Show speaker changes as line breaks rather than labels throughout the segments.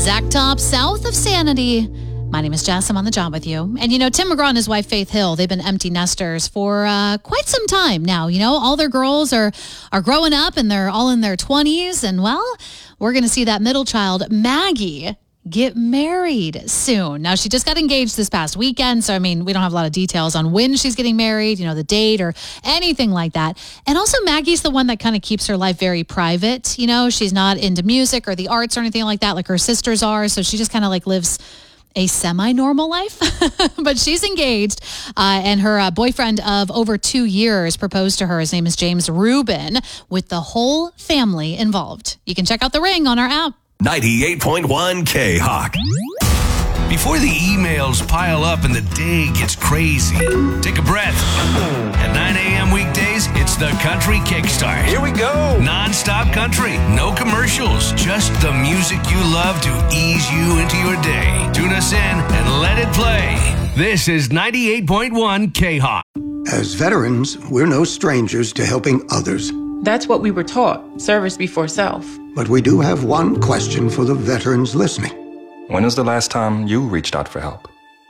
Zach Top, south of Sanity. My name is Jess. I'm on the job with you. And, Tim McGraw and his wife, Faith Hill, they've been empty nesters for quite some time now. All their girls are growing up and they're all in their 20s. And, we're going to see that middle child, Maggie, get married soon. Now, she just got engaged this past weekend. So, we don't have a lot of details on when she's getting married, the date or anything like that. And also, Maggie's the one that kind of keeps her life very private. She's not into music or the arts or anything like that, like her sisters are. So she just kind of lives a semi-normal life, but she's engaged, and her boyfriend of over 2 years proposed to her. His name is James Rubin, with the whole family involved. You can check out the ring on our app.
98.1 K-Hawk. Before the emails pile up and the day gets crazy, take a breath. At 9 a.m. weekdays, it's the Country Kickstart.
Here we go.
Non-stop country, no commercials, just the music you love to ease you into your day. Tune us in and let it play. This is 98.1 K-Hawk.
As veterans, we're no strangers to helping others.
That's what we were taught, service before self.
But we do have one question for the veterans listening.
When was the last time you reached out for help?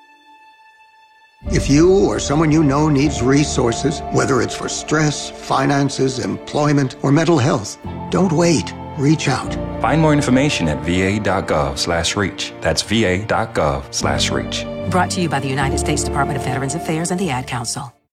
If you or someone you know needs resources, whether it's for stress, finances, employment, or mental health, don't wait. Reach out.
Find more information at va.gov/reach. That's va.gov/reach.
Brought to you by the United States Department of Veterans Affairs and the Ad Council.